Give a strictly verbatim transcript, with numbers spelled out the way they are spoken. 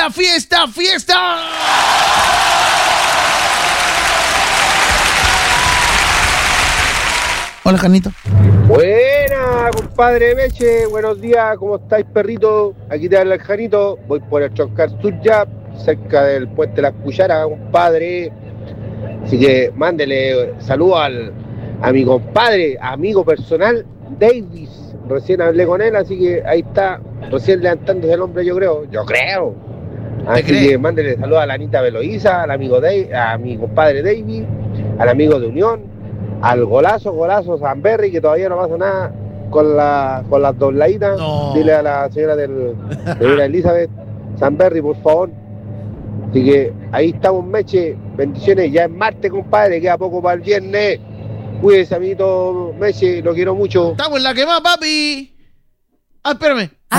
fiesta, fiesta, fiesta. Hola, Janito. Buena, compadre Meche, buenos días, ¿cómo estáis, perrito? Aquí te habla el Janito, voy por el Choscar Suya, cerca del puente de las Cucharas, compadre. Así que mándele saludos al, a mi compadre, amigo personal, Davis. Recién hablé con él, así que ahí está, recién levantándose el hombre, yo creo, yo creo. Así que mándele saludos a la Anita Beloíza, al amigo Dave, a mi compadre Davis, al amigo de Unión, al golazo, golazo Sanberry, que todavía no pasa nada con, la, con las dobladitas. No. Dile a la señora del, de la Elizabeth Sanberry, por favor. Así que ahí estamos, Meche. Bendiciones, ya es martes, compadre, queda poco para el viernes. Cuídese, amiguito Meche, lo quiero mucho. Estamos en la quemada, papi. Ah, espérame.